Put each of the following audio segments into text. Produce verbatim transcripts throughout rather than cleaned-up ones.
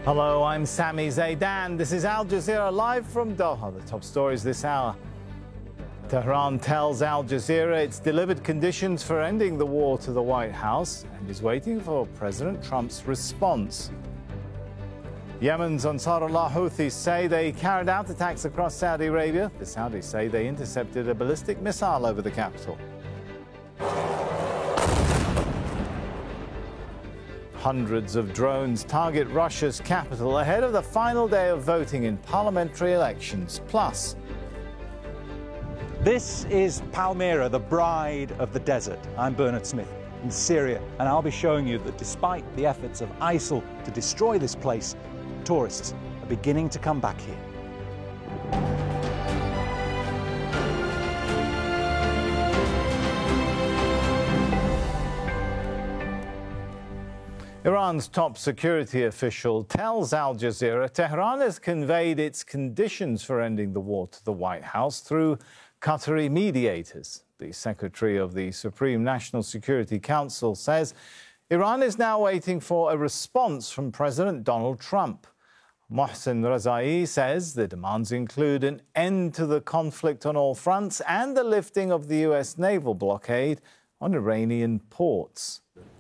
Hello, I'm Sami Zaidan. This is Al Jazeera live from Doha. The top stories this hour. Tehran tells Al Jazeera it's delivered conditions for ending the war to the White House and is waiting for President Trump's response. Yemen's Ansarullah Houthis say they carried out attacks across Saudi Arabia. The Saudis say they intercepted a ballistic missile over the capital. Hundreds of drones target Russia's capital ahead of the final day of voting in parliamentary elections. Plus, this is Palmyra, the bride of the desert. I'm Bernard Smith in Syria, and I'll be showing you that despite the efforts of ISIL to destroy this place, tourists are beginning to come back here. Iran's top security official tells Al Jazeera Tehran has conveyed its conditions for ending the war to the White House through Qatari mediators. The Secretary of the Supreme National Security Council says Iran is now waiting for a response from President Donald Trump. Mohsen Razai says the demands include an end to the conflict on all fronts and the lifting of the U S naval blockade on Iranian ports.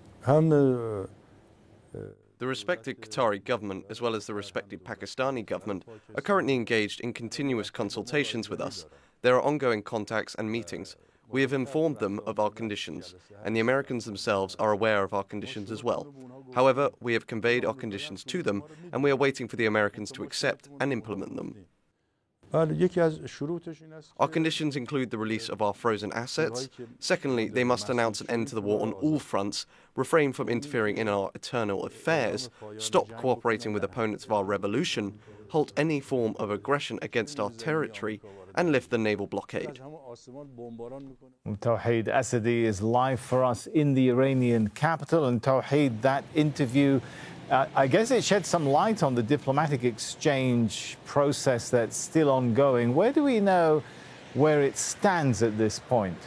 The respected Qatari government, as well as the respected Pakistani government, are currently engaged in continuous consultations with us. There are ongoing contacts and meetings. We have informed them of our conditions, and the Americans themselves are aware of our conditions as well. However, we have conveyed our conditions to them, and we are waiting for the Americans to accept and implement them. Our conditions include the release of our frozen assets. Secondly, they must announce an end to the war on all fronts, refrain from interfering in our internal affairs, stop cooperating with opponents of our revolution, halt any form of aggression against our territory, and lift the naval blockade. Tawheed Asadi is live for us in the Iranian capital. And Tawheed, that interview, Uh, I guess it sheds some light on the diplomatic exchange process that's still ongoing. Where do we know where it stands at this point?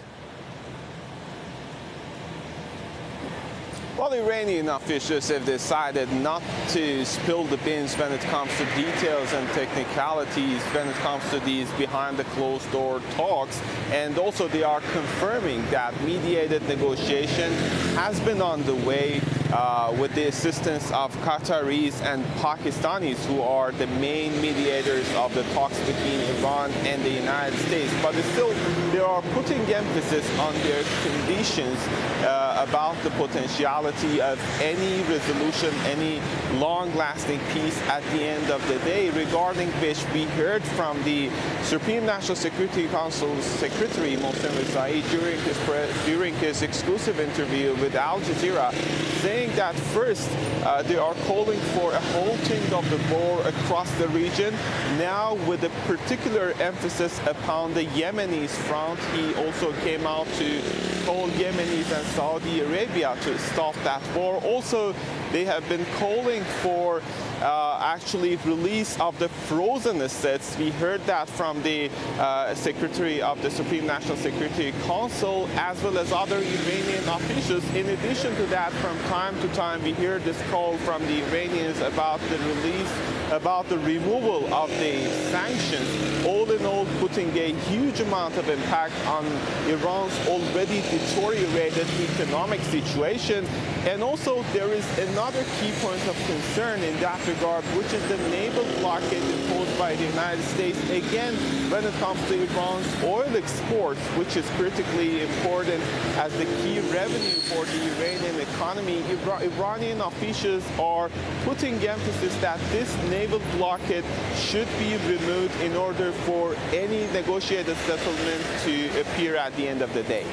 Well, Iranian officials have decided not to spill the beans when it comes to details and technicalities, when it comes to these behind-the-closed-door talks. And also they are confirming that mediated negotiation has been on the way uh, with the assistance of Qataris and Pakistanis, who are the main mediators of the talks between Iran and the United States. But still, they are putting emphasis on their conditions uh, about the potentiality of any resolution, any long-lasting peace at the end of the day, regarding which we heard from the Supreme National Security Council's Secretary, Mohsen Razai, during his, during his exclusive interview with Al Jazeera, saying that first uh, they are calling for a halting of the war across the region. Now, with a particular emphasis upon the Yemenis front, he also came out to call Yemenis and Saudi Arabia to stop that war. Also, they have been calling for uh, actually release of the frozen assets. We heard that from the uh, Secretary of the Supreme National Security Council, as well as other Iranian officials. In addition to that, from time to time, we hear this call from the Iranians about the release, about the removal of the sanctions. All in all, putting a huge amount of impact on Iran's already deteriorated economic situation. And also, there is another key point of concern in that regard, which is the naval blockade imposed by the United States. Again, when it comes to Iran's oil exports, which is critically important as the key revenue for the Iranian economy, Ira- Iranian officials are putting emphasis that this naval blockade should be removed in order for any negotiated settlement to appear at the end of the day.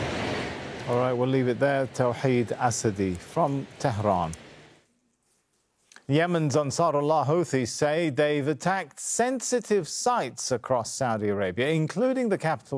All right, we'll leave it there. Tawheed Asadi from Tehran. Yemen's Ansarullah Houthis say they've attacked sensitive sites across Saudi Arabia, including the capital